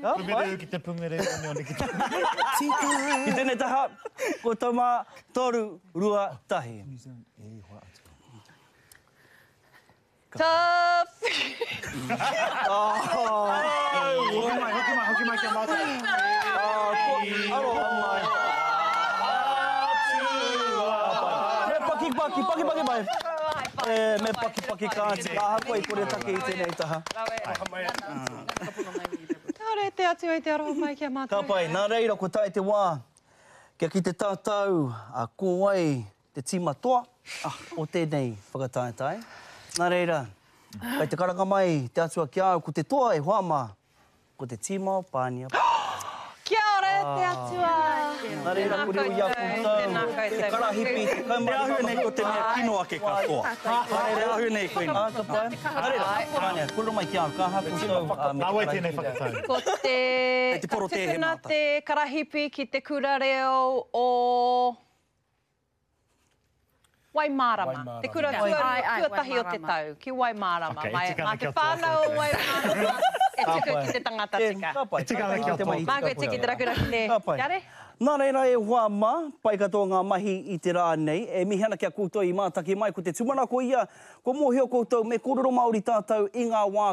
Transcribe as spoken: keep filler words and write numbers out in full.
Pungereu ki te pungereu, one one ki te... Ki tēnei taha, ko tau mā, toru, rua, tahi. Tough! Hoki mai, hoki mai, hoki mai kia mātou. Aroha mai. Me paki paki, paki paki mai. E, me paki paki kāti, ka hako i kore take i tēnei taha. Tāre te atu i te aroha mai kia mātou. Ka pai, nā reira ko tae te wā. Kia ki te tātou, a ko ai te tima toa, ah, o tēnei whakataetai. Nā reira, kai te karanga mai, te atua ki au, ko te toa e hoama, ko te tima o pānia. Kia ora, te atua! Nā reira, kore ui a koutou, te karahipi, te kaumari. Te ahu nei ko te mea kino ake katoa. Te ahu nei koe Ah, ka pai. Nā reira, pānia, kuro mai ki au, ka haku tau. Nā wai tēnei whakatau. Ko te te poro te he katukuna mata. te karahipi ki te kurareo o... Waimārama. Waimārama. Te kura Ai, ai, tuatahi o te Waimārama. tau, ki Waimārama. Ok, Mai- tikana mā kia te toa whānau o koutou. Waimārama, e tuku ki te tangata E, tika. ka pai. E tikana kia toa. Mā koe tiki te rakuraki te Ka pai. kare. Nā reira e hoa mā, pai katoa ngā mahi i te rā nei, e mihana kia koutou i mātaki mai ko te tumana ko ia, ko mōhio koutou me kororo Māori tātou i ngā wā